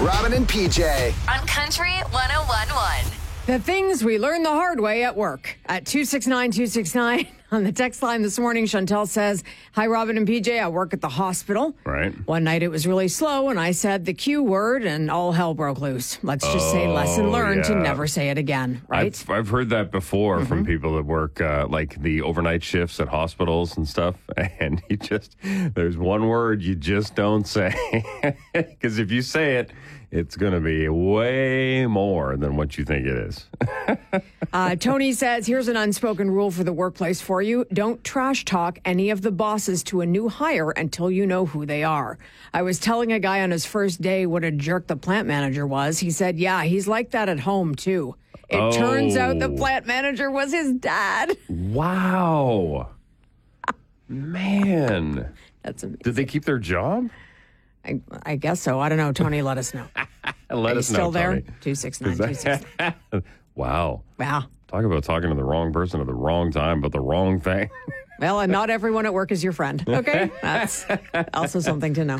Robin and PJ. On Country 101.1. The things we learn the hard way at work. At 269-269 on the text line this morning, Chantel says, "Hi, Robin and PJ. I work at the hospital. Right. One night it was really slow, and I said the Q word, and all hell broke loose. Let's just say lesson learned to never say it again." Right? I've heard that before from people that work like the overnight shifts at hospitals and stuff. And there's one word you just don't say. Because if you say it, it's going to be way more than what you think it is. Tony says, "Here's an unspoken rule for the workplace for you. Don't trash talk any of the bosses to a new hire until you know who they are. I was telling a guy on his first day what a jerk the plant manager was. He said, yeah, he's like that at home, too. It turns out the plant manager was his dad." Wow. Man. That's amazing. Did they keep their job? I guess so. I don't know. Tony, let us know. Let us know, still there? Tony. 269-269. Wow. Wow. Talk about talking to the wrong person at the wrong time, but the wrong thing. Well, and not everyone at work is your friend. Okay? That's also something to know.